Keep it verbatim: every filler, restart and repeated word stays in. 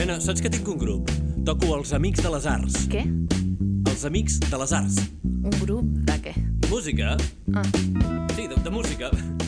Nena, saps que tinc un grup? Toco els Amics de les Arts. Què? Els Amics de les Arts. Un grup de què? Música? Ah. Sí, de, de música.